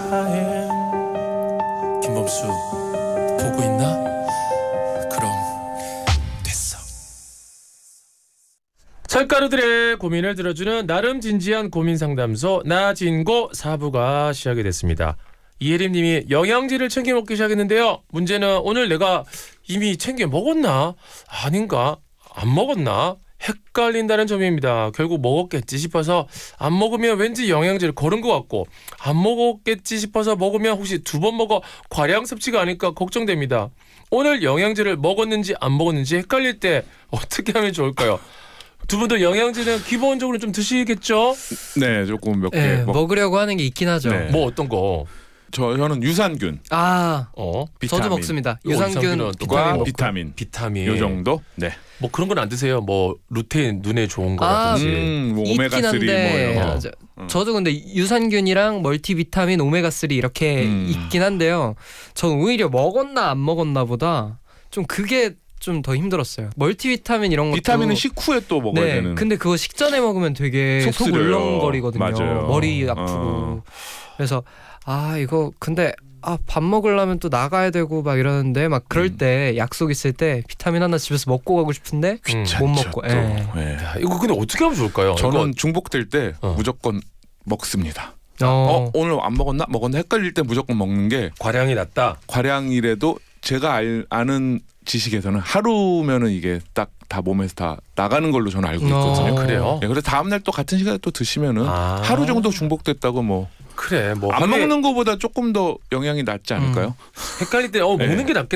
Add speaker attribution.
Speaker 1: 김범수 보고 있나? 그럼 됐어. 철가루들의 고민을 들어주는 나름 진지한 고민 상담소 나진고 4부가 시작이 됐습니다. 이혜림님이 영양제를 챙겨 먹기 시작했는데요. 문제는 오늘 내가 이미 챙겨 먹었나? 아닌가? 안 먹었나? 헷갈린다는 점입니다. 결국 먹었겠지 싶어서 안 먹으면 왠지 영양제를 거른 것 같고, 안 먹었겠지 싶어서 먹으면 혹시 2번 먹어 과량 섭취가 아닐까 걱정됩니다. 오늘 영양제를 먹었는지 안 먹었는지 헷갈릴 때 어떻게 하면 좋을까요? 두 분도 영양제는 기본적으로 좀 드시겠죠?
Speaker 2: 네, 조금 몇 개
Speaker 3: 네, 먹으려고 하는 게 있긴 하죠.
Speaker 2: 네.
Speaker 1: 뭐 어떤 거?
Speaker 2: 저는 유산균,
Speaker 1: 비타민.
Speaker 3: 저도 먹습니다. 유산균,
Speaker 2: 비타민,
Speaker 1: 비타민.
Speaker 2: 요 정도. 네.
Speaker 1: 뭐 그런 건 안 드세요? 뭐 루테인 눈에 좋은 거라든지.
Speaker 2: 뭐 오메가 3 뭐 이런 거.
Speaker 3: 저도 근데 유산균이랑 멀티비타민, 오메가 3 이렇게 있긴 한데요. 저는 오히려 먹었나 안 먹었나 보다 좀 그게 좀 더 힘들었어요. 멀티비타민 이런 것도
Speaker 2: 비타민은 식후에 또 먹어야 되는.
Speaker 3: 근데 그거 식전에 먹으면 되게 속
Speaker 2: 쓰려요.
Speaker 3: 울렁거리거든요.
Speaker 2: 맞아요.
Speaker 3: 머리 아프고. 그래서 이거 근데 밥 먹으려면 또 나가야 되고 막 이러는데 막 그럴 때 약속 있을 때 비타민 하나 집에서 먹고 가고 싶은데 못 먹고.
Speaker 1: 야, 이거 근데 어떻게 하면 좋을까요?
Speaker 2: 저는 중복될 때 무조건 먹습니다. 오늘 안 먹었나? 먹었나? 헷갈릴 때 무조건 먹는 게
Speaker 1: 과량이 낮다.
Speaker 2: 과량이라도 제가 아는 지식에서는 하루면은 이게 딱 다 몸에서 다 나가는 걸로 저는 알고 있거든요.
Speaker 1: 그래요?
Speaker 2: 네, 그래서 다음 날 또 같은 시간에 또 드시면은 하루 정도 중복됐다고 뭐.
Speaker 1: 그래, 뭐
Speaker 2: 안 먹는 거보다 조금 더 영향이 낫지 않을까요?
Speaker 1: 헷갈릴 때 먹는 게 낫겠다.